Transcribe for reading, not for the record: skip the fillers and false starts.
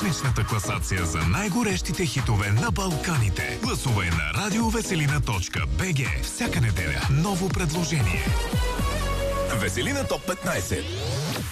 седмичната класация за най-горещите хитове на Балканите. Гласувай на radioveselina.bg. Всяка неделя ново предложение. Веселина топ 15.